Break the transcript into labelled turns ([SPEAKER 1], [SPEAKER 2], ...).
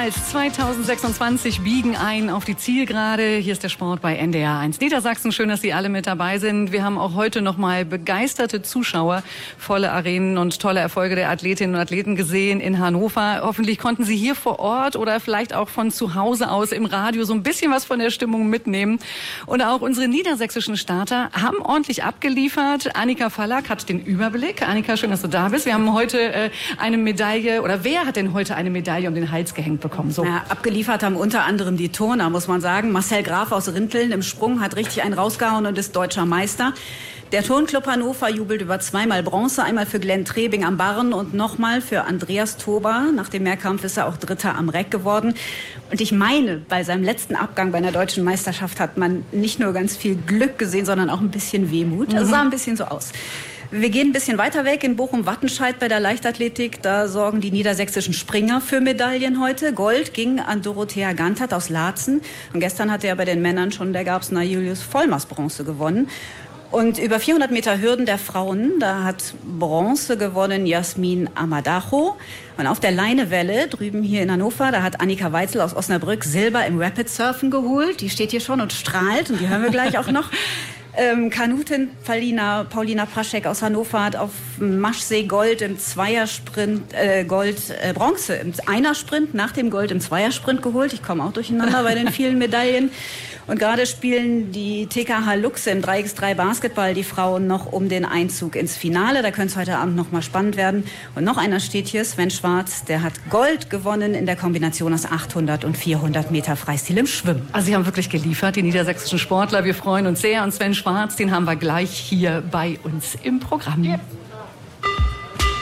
[SPEAKER 1] Mädels 2026 biegen ein auf die Zielgerade. Hier ist der Sport bei NDR 1 Niedersachsen. Schön, dass Sie alle mit dabei sind. Wir haben auch heute noch mal begeisterte Zuschauer, volle Arenen und tolle Erfolge der Athletinnen und Athleten gesehen in Hannover. Hoffentlich konnten Sie hier vor Ort oder vielleicht auch von zu Hause aus im Radio so ein bisschen was von der Stimmung mitnehmen. Und auch unsere niedersächsischen Starter haben ordentlich abgeliefert. Annika Fallack hat den Überblick. Annika, schön, dass du da bist. Wir haben heute eine Medaille, oder wer hat denn heute eine Medaille um den Hals gehängt bekommen? So.
[SPEAKER 2] Ja, abgeliefert haben unter anderem die Turner, muss man sagen. Marcel Graf aus Rinteln im Sprung hat richtig einen rausgehauen und ist deutscher Meister. Der Turnclub Hannover jubelt über zweimal Bronze, einmal für Glenn Trebing am Barren und nochmal für Andreas Tober. Nach dem Mehrkampf ist er auch Dritter am Reck geworden. Und ich meine, bei seinem letzten Abgang bei einer deutschen Meisterschaft hat man nicht nur ganz viel Glück gesehen, sondern auch ein bisschen Wehmut. Also sah ein bisschen so aus. Wir gehen ein bisschen weiter weg in Bochum-Wattenscheid bei der Leichtathletik. Da sorgen die niedersächsischen Springer für Medaillen heute. Gold ging an Dorothea Gantert aus Laatzen. Und gestern hatte ja bei den Männern schon der Garbsner Julius Vollmers Bronze gewonnen. Und über 400 Meter Hürden der Frauen, da hat Bronze gewonnen Jasmin Amadacho. Und auf der Leinewelle drüben hier in Hannover, da hat Annika Weitzel aus Osnabrück Silber im Rapid Surfen geholt. Die steht hier schon und strahlt und die hören wir gleich auch noch. Kanutin Paulina Praschek aus Hannover hat auf Maschsee Gold im Zweiersprint, Bronze im Einersprint, nach dem Gold im Zweiersprint geholt. Ich komme auch durcheinander bei den vielen Medaillen. Und gerade spielen die TKH Luchse im 3x3 Basketball die Frauen noch um den Einzug ins Finale. Da könnte es heute Abend noch mal spannend werden. Und noch einer steht hier, Sven Schwarz, der hat Gold gewonnen in der Kombination aus 800 und 400 Meter Freistil im Schwimmen.
[SPEAKER 1] Also Sie haben wirklich geliefert, die niedersächsischen Sportler. Wir freuen uns sehr. Und Sven Schwarz, den haben wir gleich hier bei uns im Programm. Ja.